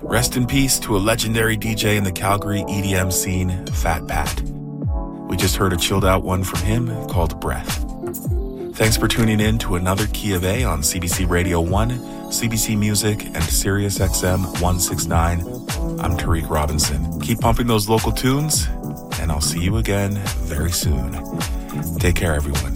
Rest in peace to a legendary DJ in the Calgary EDM scene, Fat Pat. We just heard a chilled out one from him called Breath. Thanks for tuning in to another Key of A on CBC Radio 1, CBC Music, and Sirius XM 169. I'm Tariq Robinson. Keep pumping those local tunes, and I'll see you again very soon. Take care, everyone.